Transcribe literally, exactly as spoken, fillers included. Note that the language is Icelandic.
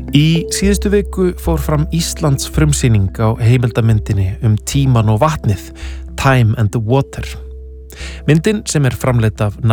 Í síðustu viku fór fram Íslands frumsýning á heimildamyndinni um tíman og vatnið, Time and the Water. Myndin sem er framleidd af